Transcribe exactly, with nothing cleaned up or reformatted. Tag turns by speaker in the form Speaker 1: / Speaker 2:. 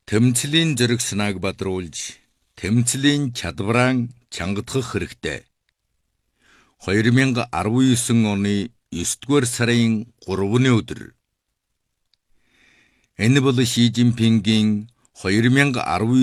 Speaker 1: Тэмцлийн зэрэг санааг бадруулж, тэмцлийн чадвараа чангадах хэрэгтэй. two thousand nineteen оны ninth-р сарын гуравны өдөр. Энэ бол Ши Жинпингийн two thousand nineteen